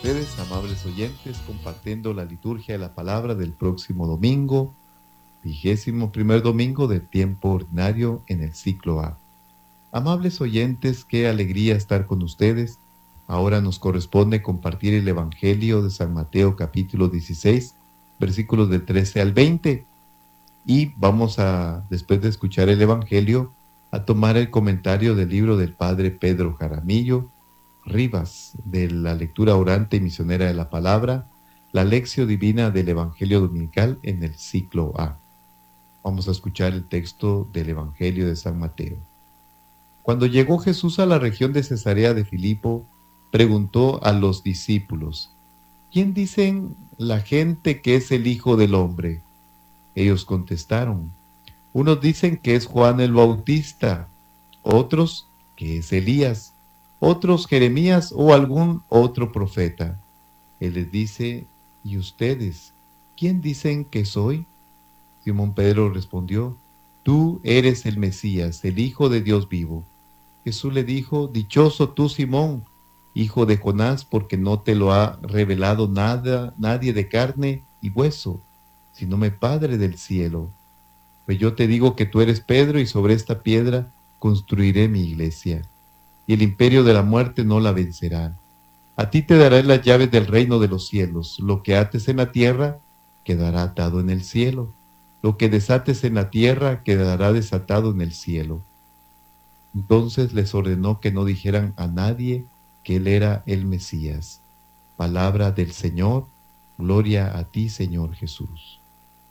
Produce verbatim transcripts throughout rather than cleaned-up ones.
ustedes, amables oyentes, compartiendo la liturgia de la palabra del próximo domingo, vigésimo primer domingo del tiempo ordinario en el ciclo A. Amables oyentes, qué alegría estar con ustedes. Ahora nos corresponde compartir el Evangelio de San Mateo capítulo dieciséis, versículos del trece al veinte. Y vamos a, después de escuchar el Evangelio, a tomar el comentario del libro del Padre Pedro Jaramillo Rivas, de la lectura orante y misionera de la palabra, la lección divina del Evangelio dominical en el ciclo A. Vamos a escuchar el texto del Evangelio de San Mateo. Cuando llegó Jesús a la región de Cesarea de Filipo, preguntó a los discípulos: ¿quién dicen la gente que es el Hijo del Hombre? Ellos contestaron: unos dicen que es Juan el Bautista, otros que es Elías, otros Jeremías o algún otro profeta. Él les dice: ¿y ustedes, quién dicen que soy? Simón Pedro respondió: tú eres el Mesías, el Hijo de Dios vivo. Jesús le dijo: dichoso tú, Simón, hijo de Jonás, porque no te lo ha revelado nada, nadie de carne y hueso, sino mi Padre del cielo. Pues yo te digo que tú eres Pedro, y sobre esta piedra construiré mi iglesia, y el imperio de la muerte no la vencerá. A ti te daré las llaves del reino de los cielos. Lo que ates en la tierra quedará atado en el cielo. Lo que desates en la tierra quedará desatado en el cielo. Entonces les ordenó que no dijeran a nadie que él era el Mesías. Palabra del Señor. Gloria a ti, Señor Jesús.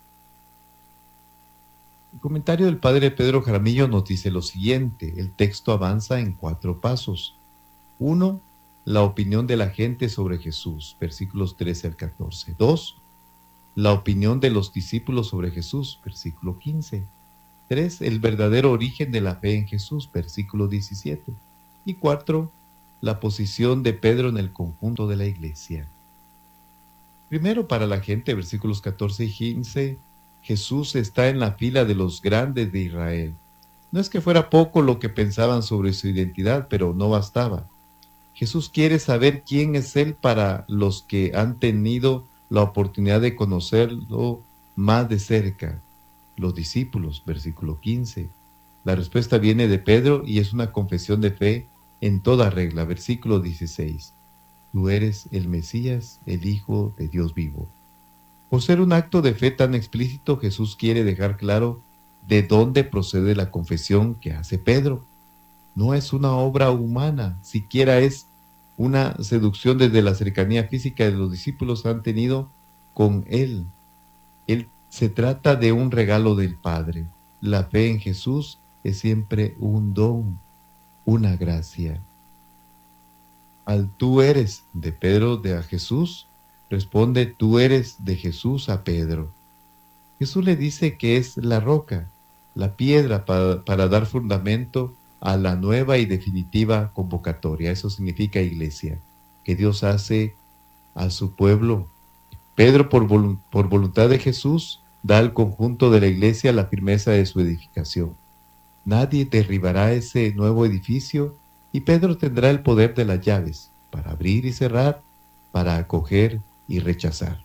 El comentario del Padre Pedro Jaramillo nos dice lo siguiente. El texto avanza en cuatro pasos. Uno, la opinión de la gente sobre Jesús, versículos trece al catorce. Dos, la opinión de los discípulos sobre Jesús, versículo quince. Tres, el verdadero origen de la fe en Jesús, versículo diecisiete. Y cuatro, la posición de Pedro en el conjunto de la iglesia. Primero, para la gente, versículos catorce y quince, Jesús está en la fila de los grandes de Israel. No es que fuera poco lo que pensaban sobre su identidad, pero no bastaba. Jesús quiere saber quién es Él para los que han tenido la oportunidad de conocerlo más de cerca. Los discípulos, versículo quince. La respuesta viene de Pedro y es una confesión de fe en toda regla, versículo dieciséis. Tú eres el Mesías, el Hijo de Dios vivo. Por ser un acto de fe tan explícito, Jesús quiere dejar claro de dónde procede la confesión que hace Pedro. No es una obra humana, siquiera es una seducción desde la cercanía física que los discípulos han tenido con Él. Él se trata de un regalo del Padre. La fe en Jesús es siempre un don, una gracia. Al tú eres de Pedro de a Jesús, responde tú eres de Jesús a Pedro. Jesús le dice que es la roca, la piedra para, para dar fundamento a la nueva y definitiva convocatoria. Eso significa iglesia, que Dios hace a su pueblo. Pedro, por, volu- por voluntad de Jesús, da al conjunto de la iglesia la firmeza de su edificación. Nadie derribará ese nuevo edificio y Pedro tendrá el poder de las llaves para abrir y cerrar, para acoger y rechazar.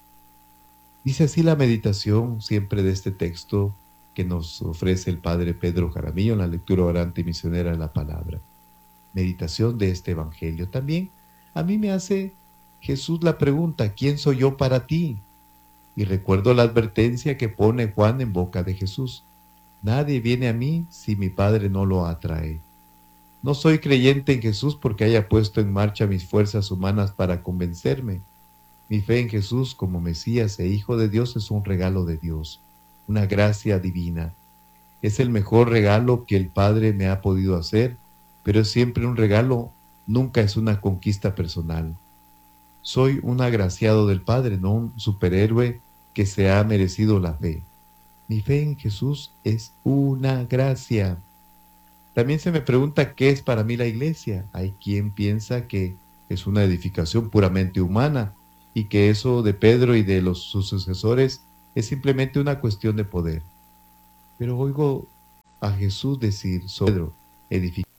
Dice así la meditación siempre de este texto que nos ofrece el Padre Pedro Jaramillo en la lectura orante y misionera de la palabra. Meditación de este Evangelio. También a mí me hace Jesús la pregunta: ¿quién soy yo para ti? Y recuerdo la advertencia que pone Juan en boca de Jesús: nadie viene a mí si mi Padre no lo atrae. No soy creyente en Jesús porque haya puesto en marcha mis fuerzas humanas para convencerme. Mi fe en Jesús como Mesías e Hijo de Dios es un regalo de Dios, una gracia divina. Es el mejor regalo que el Padre me ha podido hacer, pero es siempre un regalo, nunca es una conquista personal. Soy un agraciado del Padre, no un superhéroe que se ha merecido la fe. Mi fe en Jesús es una gracia. También se me pregunta qué es para mí la iglesia. Hay quien piensa que es una edificación puramente humana y que eso de Pedro y de los, sus sucesores es simplemente una cuestión de poder. Pero oigo a Jesús decir sobre Pedro, edificación